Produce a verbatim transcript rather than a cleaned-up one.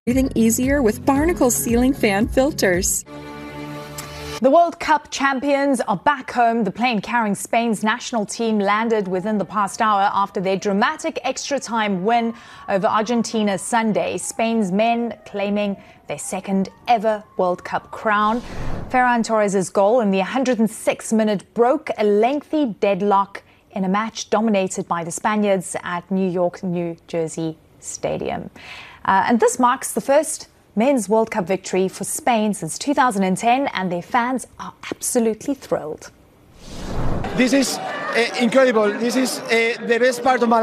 Breathing easier with Barnacle ceiling fan filters. The World Cup champions are back home. The plane carrying Spain's national team landed within the past hour after their dramatic extra-time win over Argentina Sunday. Spain's men claiming their second ever World Cup crown. Ferran Torres' goal in the one hundred sixth minute broke a lengthy deadlock in a match dominated by the Spaniards at New York, New Jersey Stadium. Uh, and this marks the first men's World Cup victory for Spain since two thousand ten, and their fans are absolutely thrilled. This is uh, incredible. This is uh, the best part of my